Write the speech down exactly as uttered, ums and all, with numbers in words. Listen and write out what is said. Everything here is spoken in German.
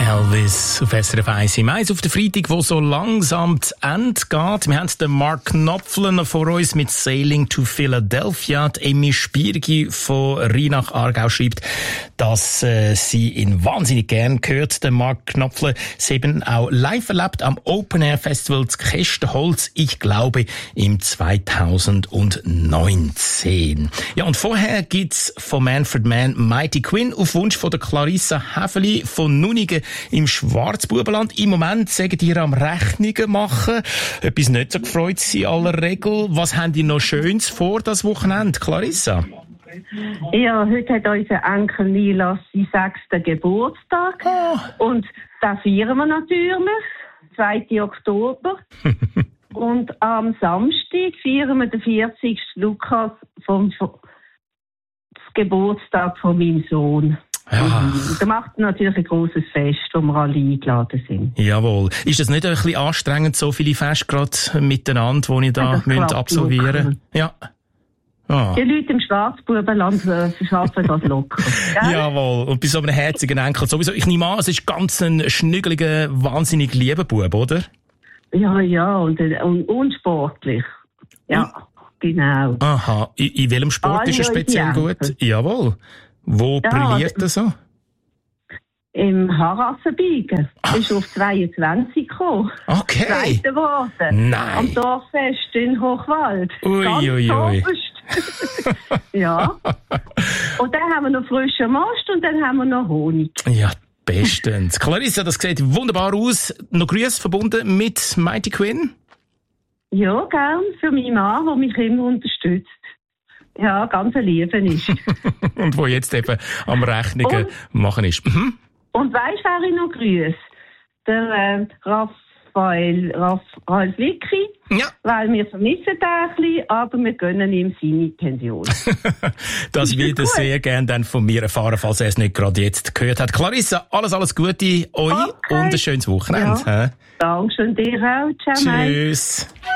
Elvis auf S R F eins im eins auf der Freitag, wo so langsam zu Ende geht. Wir haben den Mark Knopfler noch vor uns mit Sailing to Philadelphia. Die Emmy Spiergi von Rheinach Aargau schreibt, dass äh, sie ihn wahnsinnig gern hört. Der Mark Knopfler sie eben auch live erlebt am Open Air Festival zu Kästenholz, ich glaube, im zwanzig neunzehn. Ja, und vorher gibt's von Manfred Mann Mighty Quinn auf Wunsch von der Clarissa Häfeli von Nunigen im Schwarzbubenland. Im Moment sagen ihr am Rechnungen machen. Etwas nicht so gefreut in aller Regel. Was habt ihr noch Schönes vor das Wochenende, Clarissa? Ja, heute hat unser Enkel Nila seinen sechsten Geburtstag. Oh. Und da feiern wir natürlich. zweiten Oktober. Und am Samstag feiern wir den vierzigsten Lukas vom Geburtstag von meinem Sohn. Ja. Da macht natürlich ein grosses Fest, wo wir alle eingeladen sind. Jawohl. Ist das nicht ein bisschen anstrengend, so viele Feste gerade miteinander, die ich da ja, absolvieren müsst? Ja. Ah. Die Leute im Schwarzbubenland äh, schaffen das locker. Jawohl. Und bei so einem herzigen Enkel sowieso. Ich nehme an, es ist ganz ein schnüggeliger, wahnsinnig lieber Bub, oder? Ja, ja. Und, und unsportlich. Ja, und? Genau. Aha. In, in welchem Sport ah, ist er speziell gut? Jawohl. Wo ja, brilliert er so? Im Haarrassenbiegen. Er ist auf zweiundzwanzig gekommen. Okay. Zweiter geworden. Nein. Am Dorffest in Hochwald. Ui, Ganz ui, ui. Ja. Und dann haben wir noch frischen Most und dann haben wir noch Honig. Ja, bestens. Clarissa, das sieht wunderbar aus. Noch Grüße verbunden mit Mighty Quinn? Ja, gern. Für meinen Mann, der mich immer unterstützt. Ja, ganz ein Leben ist. Und wo jetzt eben am Rechnungen und, machen ist. Mhm. Und weisst, wer ich noch grüße? Der äh, Raphael, Raphael Wicki. Ja. Weil wir vermissen ihn ein bisschen, aber wir gönnen ihm seine Pension. Das wird er sehr gerne dann von mir erfahren, falls er es nicht gerade jetzt gehört hat. Clarissa, alles, alles Gute euch okay. Und ein schönes Wochenende. Ja. Dankeschön dir auch. Ciao. Tschüss.